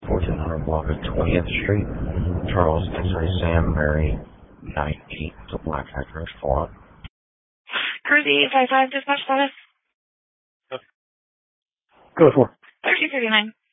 1400 block of 20th Street, Charles, X-ray Sam, Mary, 19th to Black Actress 4. Cruzy 55 dispatch status. Go for 1339.